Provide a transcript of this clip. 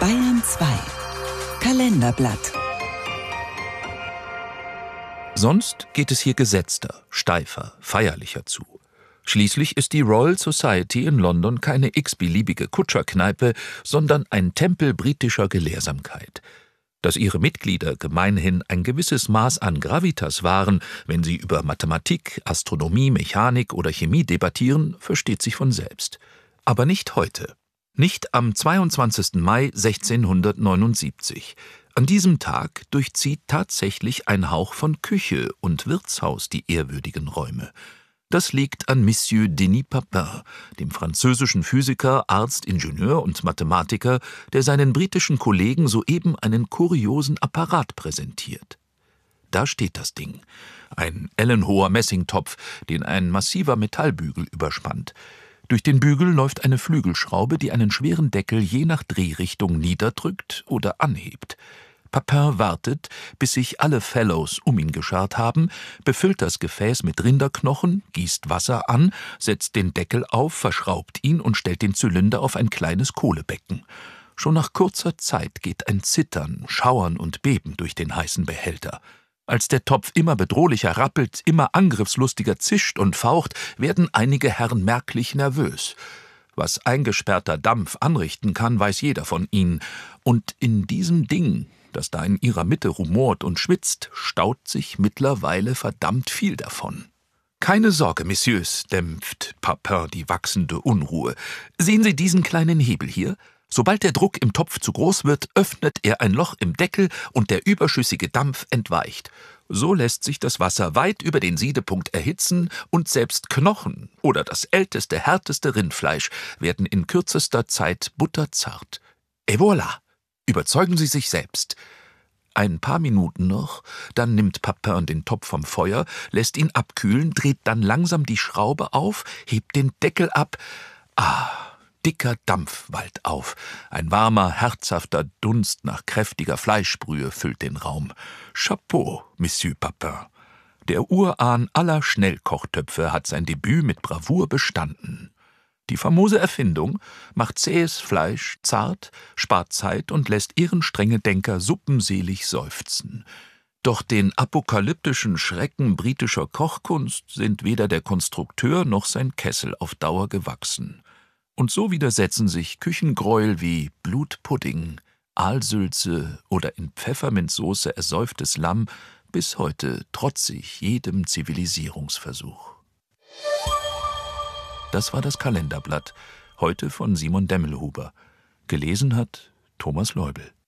Bayern 2 Kalenderblatt. Sonst geht es hier gesetzter, steifer, feierlicher zu. Schließlich ist die Royal Society in London keine x-beliebige Kutscherkneipe, sondern ein Tempel britischer Gelehrsamkeit. Dass ihre Mitglieder gemeinhin ein gewisses Maß an Gravitas wahren, wenn sie über Mathematik, Astronomie, Mechanik oder Chemie debattieren, versteht sich von selbst. Aber nicht heute. Nicht am 22. Mai 1679. An diesem Tag durchzieht tatsächlich ein Hauch von Küche und Wirtshaus die ehrwürdigen Räume. Das liegt an Monsieur Denis Papin, dem französischen Physiker, Arzt, Ingenieur und Mathematiker, der seinen britischen Kollegen soeben einen kuriosen Apparat präsentiert. Da steht das Ding, ein ellenhoher Messingtopf, den ein massiver Metallbügel überspannt. Durch den Bügel läuft eine Flügelschraube, die einen schweren Deckel je nach Drehrichtung niederdrückt oder anhebt. Papin wartet, bis sich alle Fellows um ihn geschart haben, befüllt das Gefäß mit Rinderknochen, gießt Wasser an, setzt den Deckel auf, verschraubt ihn und stellt den Zylinder auf ein kleines Kohlebecken. Schon nach kurzer Zeit geht ein Zittern, Schauern und Beben durch den heißen Behälter. Als der Topf immer bedrohlicher rappelt, immer angriffslustiger zischt und faucht, werden einige Herren merklich nervös. Was eingesperrter Dampf anrichten kann, weiß jeder von ihnen. Und in diesem Ding, das da in ihrer Mitte rumort und schwitzt, staut sich mittlerweile verdammt viel davon. »Keine Sorge, Messieurs«, dämpft Papin die wachsende Unruhe. »Sehen Sie diesen kleinen Hebel hier? Sobald der Druck im Topf zu groß wird, öffnet er ein Loch im Deckel und der überschüssige Dampf entweicht. So lässt sich das Wasser weit über den Siedepunkt erhitzen und selbst Knochen oder das älteste, härteste Rindfleisch werden in kürzester Zeit butterzart. Et voilà! Überzeugen Sie sich selbst.« Ein paar Minuten noch, dann nimmt Papin den Topf vom Feuer, lässt ihn abkühlen, dreht dann langsam die Schraube auf, hebt den Deckel ab. Dicker Dampf wallt auf. Ein warmer, herzhafter Dunst nach kräftiger Fleischbrühe füllt den Raum. Chapeau, Monsieur Papin. Der Urahn aller Schnellkochtöpfe hat sein Debüt mit Bravour bestanden. Die famose Erfindung macht zähes Fleisch zart, spart Zeit und lässt ehrenstrenge Denker suppenselig seufzen. Doch den apokalyptischen Schrecken britischer Kochkunst sind weder der Konstrukteur noch sein Kessel auf Dauer gewachsen. Und so widersetzen sich Küchengräuel wie Blutpudding, Aalsülze oder in Pfefferminzsoße ersäuftes Lamm bis heute trotzig jedem Zivilisierungsversuch. Das war das Kalenderblatt, heute von Simon Demmelhuber. Gelesen hat Thomas Leubel.